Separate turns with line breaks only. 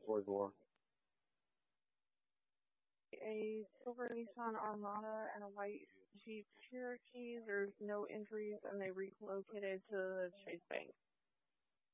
World War.
A silver Nissan Armada and a white Jeep Cherokee. There's no injuries, and they relocated to Chase Bank.